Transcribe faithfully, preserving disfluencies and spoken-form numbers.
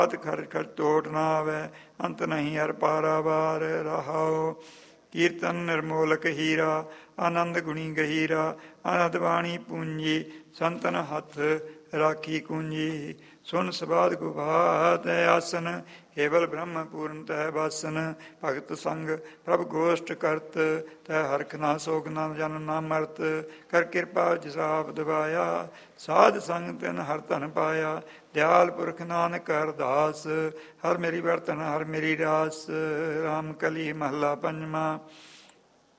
ਖਰਚ ਖਰਚ ਤੋਟ ਨਾ ਆਵੈ, ਅੰਤ ਨਹੀਂ ਹਰ ਪਾਰਾਵਾਰ ਰਹਾਓ। ਕੀਰਤਨ ਨਿਰਮੋਲਕ ਹੀਰਾ, ਆਨੰਦ ਗੁਣੀ ਗਹੀਰਾ, ਆਨੰਦ ਬਾਣੀ ਪੂੰਜੀ, ਸੰਤਨ ਹੱਥ ਰਾਖੀ ਕੂੰਜੀ। ਸੁਨ ਸਬਾਦ ਗੁਬਾਤ ਆਸਨ, ਕੇਵਲ ਬ੍ਰਹਮ ਪੂਰਨ ਤੈ ਬਾਸਨ। ਭਗਤ ਸੰਗ ਪ੍ਰਭ ਗੋਸ਼ਟ ਕਰਤ, ਤੈ ਹਰਖ ਨਾ ਸੋਗ ਨਾ ਜਨ ਨਾ ਮਰਤ। ਕਰ ਕਿਰਪਾ ਜਿਸ ਆਪ ਦਵਾਇਆ, ਸਾਧ ਸੰਗ ਤਿਨ ਹਰ ਧਨ ਪਾਇਆ। ਦਿਆਲ ਪੁਰਖ ਨਾਨਕ ਅਰਦਾਸ, ਹਰ ਮੇਰੀ ਵਰਤਨ ਹਰ ਮੇਰੀ ਰਾਸ। ਰਾਮ ਕਲੀ ਮਹੱਲਾ ਪੰਜਵਾਂ।